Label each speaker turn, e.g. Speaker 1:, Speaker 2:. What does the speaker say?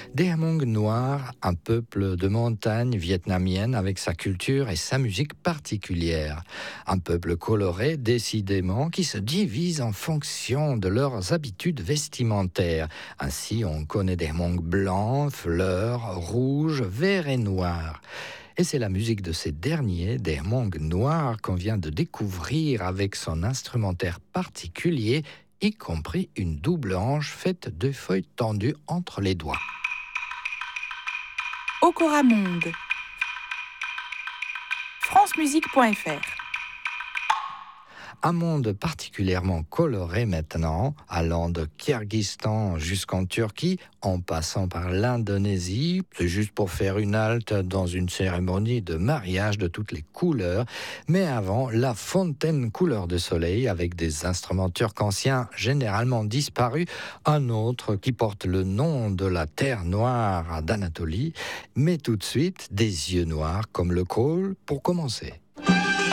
Speaker 1: Des Hmong noirs, un peuple de montagne vietnamienne avec sa culture et sa musique particulière. Un peuple coloré, décidément, qui se divise en fonction de leurs habitudes vestimentaires. Ainsi, on connaît des Hmong blancs, fleurs, rouges, verts et noirs. Et c'est la musique de ces derniers, des Hmong noirs, qu'on vient de découvrir avec son instrumentaire particulier, y compris une double hanche faite de feuilles tendues entre les doigts.
Speaker 2: Okora Monde. francemusique.fr.
Speaker 1: Un monde particulièrement coloré maintenant, allant de Kyrgyzstan jusqu'en Turquie, en passant par l'Indonésie, c'est juste pour faire une halte dans une cérémonie de mariage de toutes les couleurs, mais avant, la fontaine couleur de soleil avec des instruments turcs anciens généralement disparus, un autre qui porte le nom de la terre noire d'Anatolie, mais tout de suite des yeux noirs comme le col pour commencer.